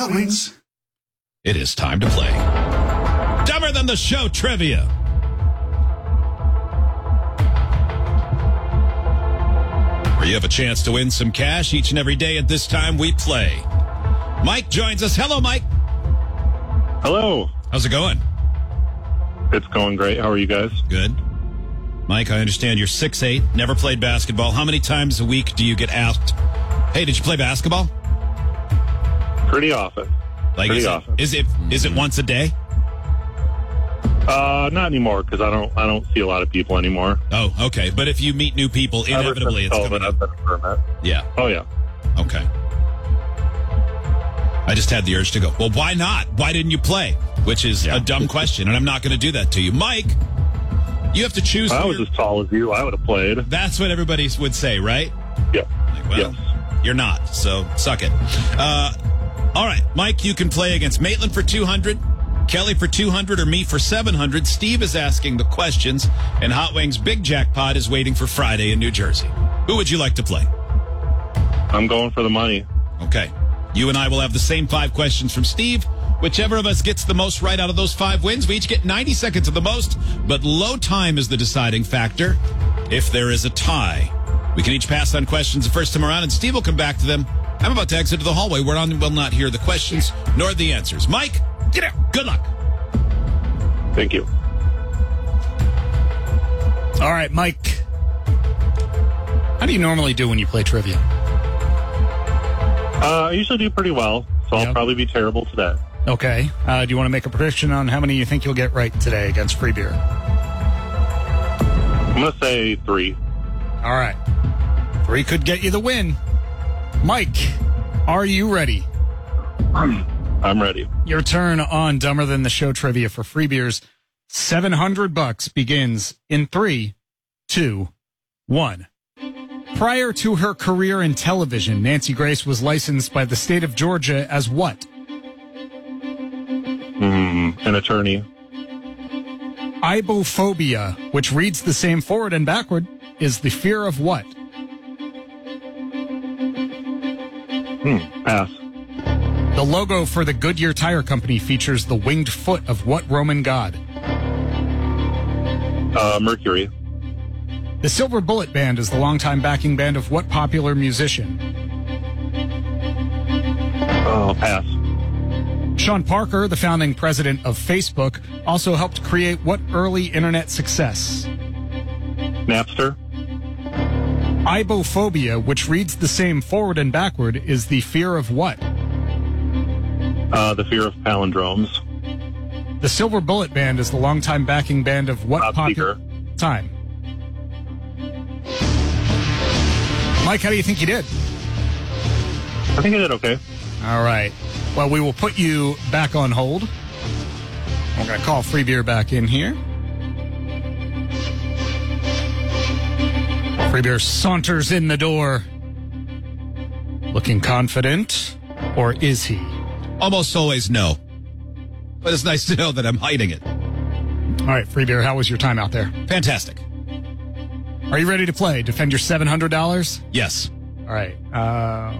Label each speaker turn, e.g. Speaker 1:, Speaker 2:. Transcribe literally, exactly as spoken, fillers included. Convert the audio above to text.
Speaker 1: Hot Wings.
Speaker 2: It is time to play Dumber Than the Show Trivia. Where you have a chance to win some cash each and every day at this time we play. Mike joins us. Hello, Mike.
Speaker 3: Hello.
Speaker 2: How's it going?
Speaker 3: It's going great. How are you guys?
Speaker 2: Good. Mike, I understand you're six eight, never played basketball. How many times a week do you get asked, hey, did you play basketball?
Speaker 3: Pretty often.
Speaker 2: Like,
Speaker 3: Pretty
Speaker 2: is
Speaker 3: often.
Speaker 2: It, is it is it once a day?
Speaker 3: Uh, not anymore because I don't I don't see a lot of people anymore.
Speaker 2: Oh, okay. But if you meet new people, inevitably it's
Speaker 3: Ever since
Speaker 2: coming
Speaker 3: COVID,
Speaker 2: up.
Speaker 3: I've been a permit.
Speaker 2: Yeah.
Speaker 3: Oh yeah.
Speaker 2: Okay. I just had the urge to go, well, why not? Why didn't you play? Which is
Speaker 3: Yeah.
Speaker 2: a dumb question, and I'm not going to do that to you. Mike, you have to choose.
Speaker 3: If I
Speaker 2: who
Speaker 3: was
Speaker 2: you're-
Speaker 3: as tall as you, I would have played.
Speaker 2: That's what everybody would say, right?
Speaker 3: Yeah.
Speaker 2: Like, well,
Speaker 3: Yes.
Speaker 2: you're not, so suck it. Uh, all right, Mike, you can play against Maitland for two hundred, Kelly for two hundred, or me for seven hundred. Steve is asking the questions, and Hot Wings' big jackpot is waiting for Friday in New Jersey. Who would you like to play?
Speaker 3: I'm going for the money.
Speaker 2: Okay. You and I will have the same five questions from Steve. Whichever of us gets the most right out of those five wins, we each get ninety seconds of the most, but low time is the deciding factor. If there is a tie, we can each pass on questions the first time around, and Steve will come back to them. I'm about to exit to the hallway where I will not hear the questions nor the answers. Mike, get out. Good luck.
Speaker 3: Thank you.
Speaker 4: All right, Mike. How do you normally do when you play trivia?
Speaker 3: Uh, I usually do pretty well, so
Speaker 4: Yep.
Speaker 3: I'll probably be terrible today.
Speaker 4: Okay. Uh, do you want to make a prediction on how many you think you'll get right today against Free Beer?
Speaker 3: I'm going to say three.
Speaker 4: All right. Three could get you the win. Mike, are you ready?
Speaker 3: I'm ready.
Speaker 4: Your turn on Dumber Than the Show Trivia for Free Beers. seven hundred bucks begins in three, two, one. Prior to her career in television, Nancy Grace was licensed by the state of Georgia as what?
Speaker 3: Mm, an attorney.
Speaker 4: Ibophobia, which reads the same forward and backward, is the fear of what?
Speaker 3: Hmm. Pass.
Speaker 4: The logo for the Goodyear Tire Company features the winged foot of what Roman god?
Speaker 3: Uh, Mercury.
Speaker 4: The Silver Bullet Band is the longtime backing band of what popular musician?
Speaker 3: Oh, pass.
Speaker 4: Sean Parker, the founding president of Facebook, also helped create what early internet success?
Speaker 3: Napster.
Speaker 4: Ibophobia, which reads the same forward and backward, is the fear of what?
Speaker 3: Uh, the fear of palindromes.
Speaker 4: The Silver Bullet Band is the longtime backing band of what
Speaker 3: Bob
Speaker 4: popular
Speaker 3: Seger.
Speaker 4: time? Mike, how do you think you did?
Speaker 3: I think I did okay.
Speaker 4: All right. Well, we will put you back on hold. We're going to call Free Beer back in here. Free Beer saunters in the door. Looking confident, or is he?
Speaker 2: Almost always no. But it's nice to know that I'm hiding it.
Speaker 4: All right, Free Beer, how was your time out there?
Speaker 2: Fantastic.
Speaker 4: Are you ready to play? Defend your seven hundred dollars?
Speaker 2: Yes.
Speaker 4: All right. Uh,